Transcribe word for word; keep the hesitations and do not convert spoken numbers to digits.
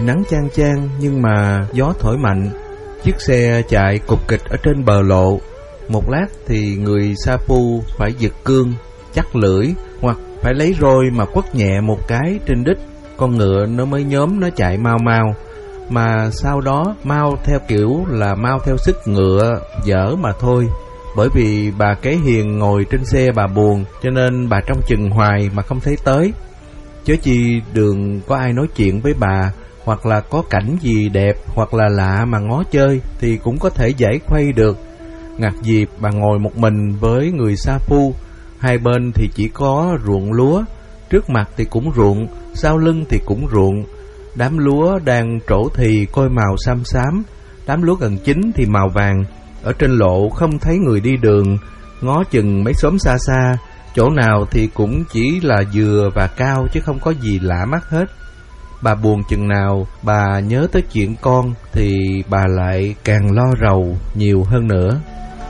Nắng chang chang nhưng mà gió thổi mạnh. Chiếc xe chạy cục kịch ở trên bờ lộ. Một lát thì người sa pu phải giật cương, chắc lưỡi, hoặc phải lấy roi mà quất nhẹ một cái trên đít. Con ngựa nó mới nhóm nó chạy mau mau. Mà sau đó mau theo kiểu là mau theo sức ngựa dở mà thôi. Bởi vì bà Kế Hiền ngồi trên xe bà buồn, cho nên bà trông chừng hoài mà không thấy tới. Chớ chi đường có ai nói chuyện với bà, hoặc là có cảnh gì đẹp hoặc là lạ mà ngó chơi thì cũng có thể giải khuây được. Ngặt dịp bà ngồi một mình với người sa pu. Hai bên thì chỉ có ruộng lúa, trước mặt thì cũng ruộng, sau lưng thì cũng ruộng. Đám lúa đang trổ thì coi màu xám xám, đám lúa gần chín thì màu vàng. Ở trên lộ không thấy người đi đường, ngó chừng mấy xóm xa xa, chỗ nào thì cũng chỉ là dừa và cao chứ không có gì lạ mắt hết. Bà buồn chừng nào, bà nhớ tới chuyện con thì bà lại càng lo rầu nhiều hơn nữa.